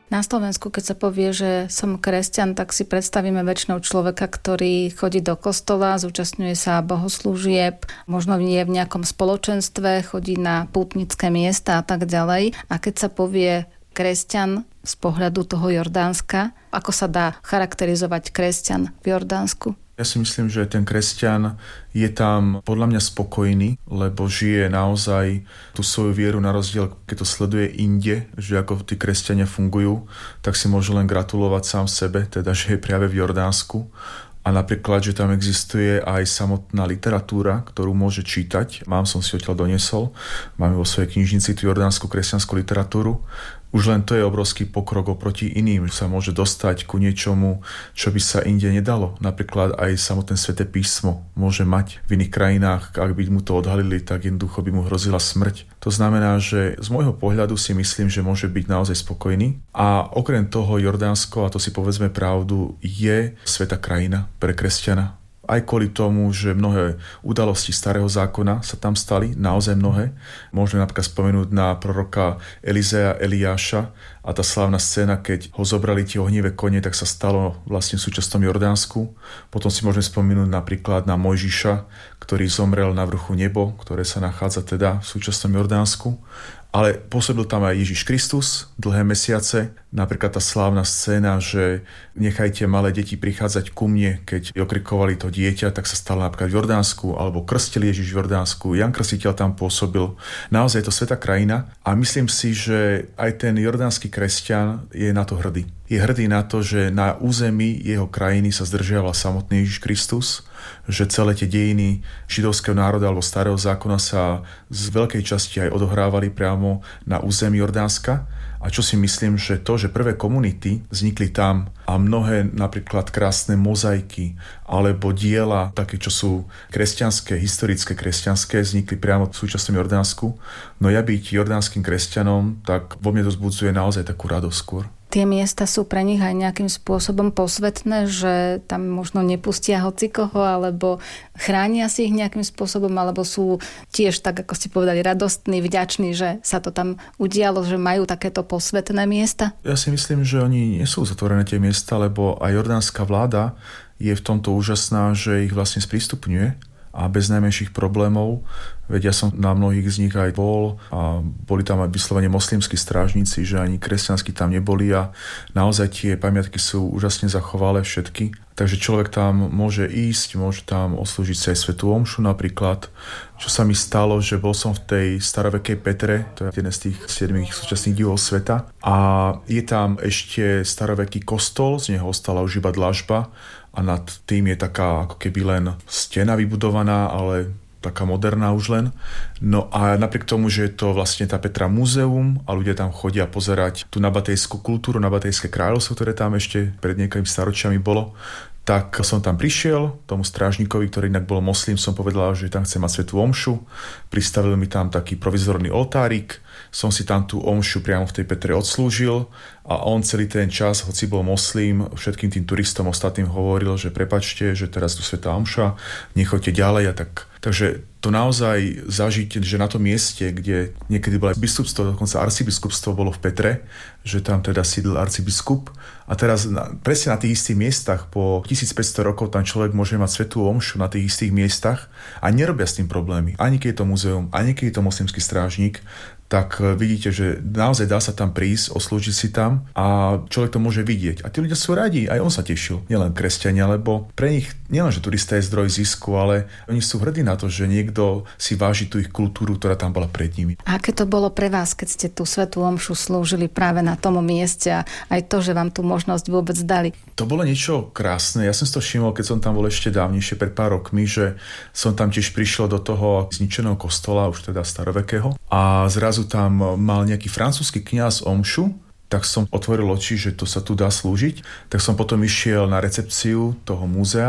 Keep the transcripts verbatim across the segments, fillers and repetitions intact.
Na Slovensku, keď sa povie, že som kresťan, tak si predstavíme väčšinou človeka, ktorý chodí do kostola, zúčastňuje sa bohoslúžieb, možno nie v nejakom spoločenstve, chodí na pútnické miesta a tak ďalej. A keď sa povie kresťan z pohľadu toho Jordánska, ako sa dá charakterizovať kresťan v Jordánsku? Ja si myslím, že ten kresťan je tam podľa mňa spokojný, lebo žije naozaj tú svoju vieru na rozdiel, keď to sleduje inde, že ako tí kresťania fungujú, tak si môže len gratulovať sám sebe, teda že je práve v Jordánsku. A napríklad, že tam existuje aj samotná literatúra, ktorú môže čítať. Mám som si odtiaľ doniesol. Máme vo svojej knižnici tú jordánsku kresťanskú literatúru. Už len to je obrovský pokrok oproti iným, že sa môže dostať ku niečomu, čo by sa inde nedalo. Napríklad aj samotné sväté písmo môže mať v iných krajinách, ak by mu to odhalili, tak jednoducho by mu hrozila smrť. To znamená, že z môjho pohľadu si myslím, že môže byť naozaj spokojný. A okrem toho Jordánsko, a to si povedzme pravdu, je svätá krajina pre kresťana. Aj kvôli tomu, že mnohé udalosti starého zákona sa tam stali, naozaj mnohé. Môžeme napríklad spomenúť na proroka Elizea Eliáša a tá slávna scéna, keď ho zobrali tie ohnivé kone, tak sa stalo vlastne v súčasnom Jordánsku. Potom si môžeme spomenúť napríklad na Mojžiša, ktorý zomrel na vrchu Nebo, ktoré sa nachádza teda v súčasnom Jordánsku. Ale pôsobil tam aj Ježiš Kristus dlhé mesiace. Napríklad tá slávna scéna, že nechajte malé deti prichádzať ku mne, keď okrikovali to dieťa, tak sa stalo napríklad v Jordánsku, alebo krstil Ježiš v Jordánsku, Jan Krstiteľ tam pôsobil. Naozaj je to svätá krajina a myslím si, že aj ten jordánsky kresťan je na to hrdý. Je hrdý na to, že na území jeho krajiny sa zdržiaval samotný Ježiš Kristus, že celé tie dejiny židovského národa alebo starého zákona sa z veľkej časti aj odohrávali priamo na území Jordánska. A čo si myslím, že to, že prvé komunity vznikli tam a mnohé napríklad krásne mozaiky alebo diela, také čo sú kresťanské, historické kresťanské, vznikli priamo v súčasnom Jordánsku. No ja byť jordánskym kresťanom, tak vo mne to vzbudzuje naozaj takú radosť skôr. Tie miesta sú pre nich aj nejakým spôsobom posvetné, že tam možno nepustia hocikoho, alebo chránia si ich nejakým spôsobom, alebo sú tiež, tak ako ste povedali, radostní, vďační, že sa to tam udialo, že majú takéto posvetné miesta? Ja si myslím, že oni nie sú zatvorené tie miesta, lebo aj jordánska vláda je v tomto úžasná, že ich vlastne sprístupňuje a bez najmenších problémov. Veď ja som na mnohých z nich aj bol a boli tam aj vyslovene moslimskí strážnici, že ani kresťanskí tam neboli a naozaj tie pamiatky sú úžasne zachovalé všetky. Takže človek tam môže ísť, môže tam oslúžiť sa aj svätú omšu napríklad. Čo sa mi stalo, že bol som v tej starovekej Petre, to je jeden z tých siedmých súčasných divov sveta a je tam ešte staroveký kostol, z neho ostala už iba dlažba a nad tým je taká ako keby len stena vybudovaná, ale taká moderná už len. No a napriek tomu, že je to vlastne tá Petra múzeum a ľudia tam chodia pozerať tú nabatejskú kultúru, nabatejské kráľovstvo, ktoré tam ešte pred niekoľkými staročiami bolo, tak som tam prišiel, tomu strážnikovi, ktorý inak bol moslim, som povedal, že tam chcem mať svätú omšu. Pristavil mi tam taký provizorný oltárik, som si tam tú omšu priamo v tej Petre odslúžil a on celý ten čas, hoci bol moslim, všetkým tým turistom ostatným hovoril, že prepačte, že teraz tu svätá omša, nechoďte ďalej a tak. Takže to naozaj zažiť, že na tom mieste, kde niekedy bolo biskupstvo, dokonca arcibiskupstvo bolo v Petre, že tam teda sídl arcibiskup a teraz na, presne na tých istých miestach po tisícpäťsto rokov tam človek môže mať svätú omšu na tých istých miestach a nerobia s tým problémy. Ani keď je to múzeum, ani keď je to moslimský strážnik, tak vidíte, že naozaj dá sa tam prísť, oslúžiť si tam a človek to môže vidieť. A tí ľudia sú radi, aj on sa tešil, nielen kresťania, lebo pre nich nielen, že turista je zdroj zisku, ale oni sú hrdí na to, že niekto si váži tú ich kultúru, ktorá tam bola pred nimi. A aké to bolo pre vás, keď ste tú svätú omšu slúžili práve na tom mieste a aj to, že vám tú možnosť vôbec dali? To bolo niečo krásne. Ja som si to všimol, keď som tam bol ešte dávnejšie, pred pár rokmi, že som tam tiež prišiel do toho zničeného kostola, už teda starovekého, a zrazu tam mal nejaký francúzsky kňaz omšu, tak som otvoril oči, že to sa tu dá slúžiť. Tak som potom išiel na recepciu toho múzea,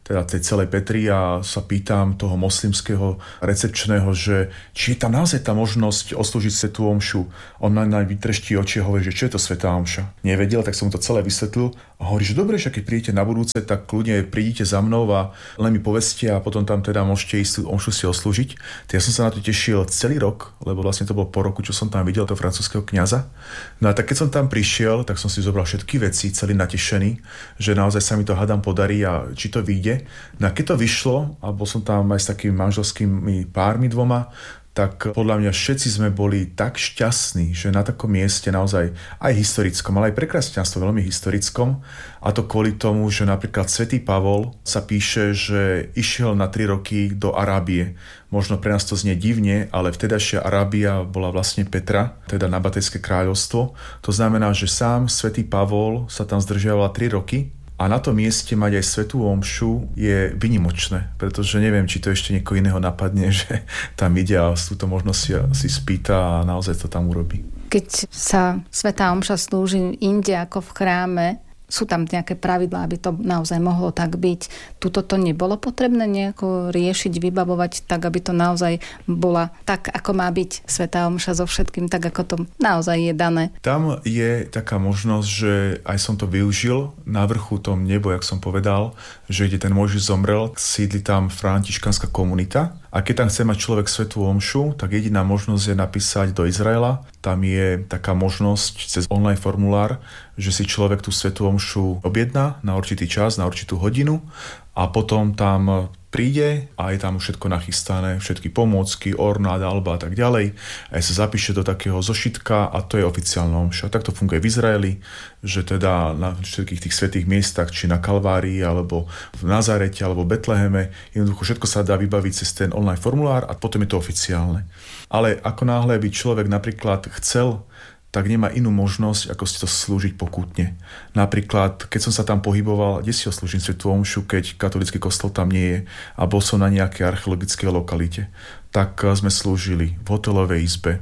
teda tej celej Petri a sa pýtam toho moslimského recepčného, že či je tam naozaj tá možnosť oslúžiť svätú omšu. On na mňa vytreští oči a hovorí, že čo je to svätá omša. Nevedel, tak som mu to celé vysvetlil a hovorí, že dobre, že keď prídete na budúce, tak kľudne prídite za mnou a len mi povedzte a potom tam teda môžete ísť omšu si oslúžiť. Tak ja som sa na to tešil celý rok, lebo vlastne to bolo po roku, čo som tam videl toho francúzskeho kňaza. No a tak keď som tam prišiel, tak som si zobral všetky veci, celý natešený, že naozaj sa mi to hádam podarí a či to vyjde. No a keď to vyšlo, a bol som tam aj s takými manželskými pármi dvoma, tak podľa mňa všetci sme boli tak šťastní, že na takom mieste naozaj aj historickom, ale aj pre kresťanstvo veľmi historickom. A to kvôli tomu, že napríklad svätý Pavol sa píše, že išiel na tri roky do Arábie. Možno pre nás to znie divne, ale vtedajšia Arábia bola vlastne Petra, teda Nabatejské kráľovstvo. To znamená, že sám svätý Pavol sa tam zdržiaval tri roky. A na tom mieste mať aj svätú omšu je vynimočné, pretože neviem, či to ešte niekoho iného napadne, že tam ide a túto možnosť si, si spýta a naozaj to tam urobí. Keď sa svätá omša slúži inde ako v chráme, sú tam nejaké pravidlá, aby to naozaj mohlo tak byť. Tuto to nebolo potrebné nejako riešiť, vybavovať tak, aby to naozaj bola tak, ako má byť svätá omša so všetkým, tak ako to naozaj je dané. Tam je taká možnosť, že aj som to využil na vrchu tom nebo, jak som povedal, že kde ten Mojžiš zomrel, sídli tam františkanská komunita. A keď tam chce mať človek svätú omšu, tak jediná možnosť je napísať do Izraela. Tam je taká možnosť cez online formulár, že si človek tú svätú omšu objedná na určitý čas, na určitú hodinu a potom tam príde a je tam všetko nachystané, všetky pomôcky, ornát, alba a tak ďalej. A sa zapíše do takého zošitka a to je oficiálna omša. Tak to funguje v Izraeli, že teda na všetkých tých svätých miestach, či na Kalvárii, alebo v Nazarete, alebo v Betleheme, jednoducho všetko sa dá vybaviť cez ten online formulár a potom je to oficiálne. Ale ako náhle by človek napríklad chcel, tak nemá inú možnosť, ako si to slúžiť pokútne. Napríklad, keď som sa tam pohyboval, kde si oslúžim svätú omšu, keď katolícky kostol tam nie je a bol som na nejakej archeologickej lokalite, tak sme slúžili v hotelovej izbe,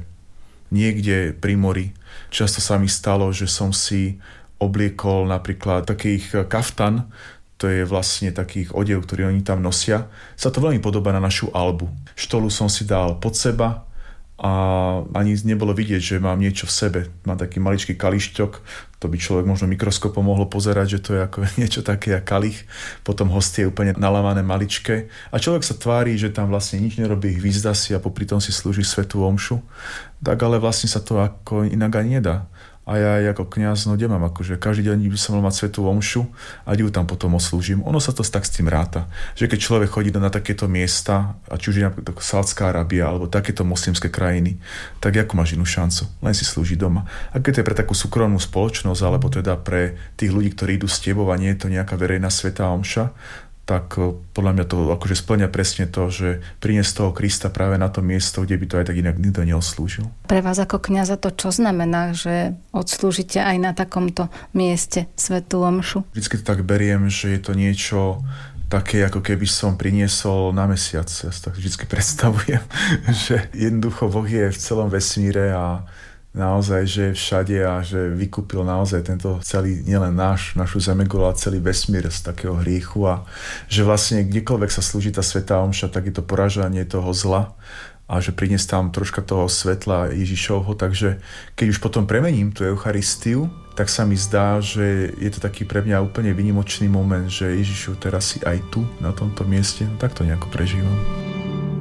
niekde pri mori. Často sa mi stalo, že som si obliekol napríklad takých kaftan, to je vlastne takých odev, ktorý oni tam nosia. Sa to veľmi podobá na našu albu. Štolu som si dal pod seba, a ani nebolo vidieť, že mám niečo v sebe. Mám taký maličký kališťok, to by človek možno mikroskopom mohol pozerať, že to je ako niečo také ako kalich. Potom hostie je úplne nalámané maličké. A človek sa tvári, že tam vlastne nič nerobí, hvízda si a popri tom si slúži svätú omšu. Tak ale vlastne sa to ako inak ani nedá. A ja ako kňaz, no kde mám akože každý deň by som mal mať svätú omšu a ju tam potom oslúžim. Ono sa to tak s tým ráta, že keď človek chodí na takéto miesta, a či už je napríklad Saudská Arábia alebo takéto moslimské krajiny, tak ako máš inú šancu? Len si slúži doma. A keď to je pre takú súkromnú spoločnosť, alebo teda pre tých ľudí, ktorí idú s tebou a nie je to nejaká verejná svätá omša, tak podľa mňa to akože splňa presne to, že priniesť toho Krista práve na to miesto, kde by to aj tak inak nikto neodslúžil. Pre vás ako kňaza to čo znamená, že odslúžite aj na takomto mieste svätú omšu? Vždycky to tak beriem, že je to niečo také, ako keby som priniesol na mesiac. Ja si tak vždycky predstavujem, že jednoducho Boh je v celom vesmíre a naozaj, že je všade a že vykúpil naozaj tento celý, nielen náš, našu zemegulu, ale celý vesmír z takého hriechu a že vlastne kdekoľvek sa slúži tá svätá omša, tak je to porážanie toho zla a že priniesť tam troška toho svetla Ježišovho, takže keď už potom premením tú Eucharistiu, tak sa mi zdá, že je to taký pre mňa úplne výnimočný moment, že Ježišu, teraz si aj tu, na tomto mieste, tak to nejako prežívam.